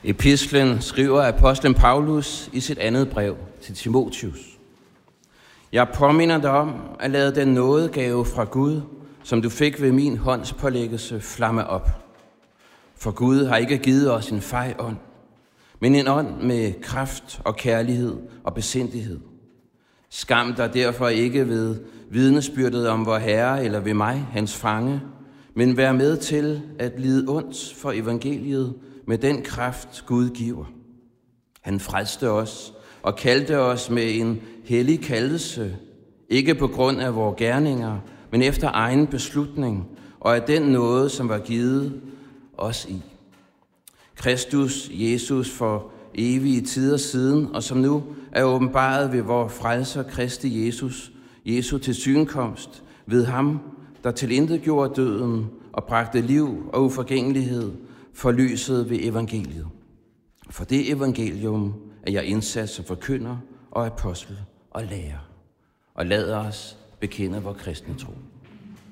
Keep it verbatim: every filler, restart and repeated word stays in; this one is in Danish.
Epistlen skriver apostlen Paulus i sit andet brev til Timotheus. Jeg påminder dig om at lade den nådegave fra Gud, som du fik ved min håndspålæggelse, flamme op. For Gud har ikke givet os en fej ånd, men en ånd med kraft og kærlighed og besindighed. Skam dig derfor ikke ved vidnesbyrdet om vor Herre eller ved mig, hans fange, men vær med til at lide ondt for evangeliet med den kraft, Gud giver. Han frelste os og kaldte os med en hellig kaldelse, ikke på grund af vores gerninger, men efter egen beslutning og af den nåde, som var givet os i Kristus Jesus for evige tider siden, og som nu er åbenbaret ved vor frelser Kristi Jesus, Jesu tilsynekomst, ved ham, der tilintetgjorde døden og bragte liv og uforgængelighed for lyset ved evangeliet. For det evangelium er jeg indsat som forkynder og apostel og lærer, og lad os bekende vor kristne tro.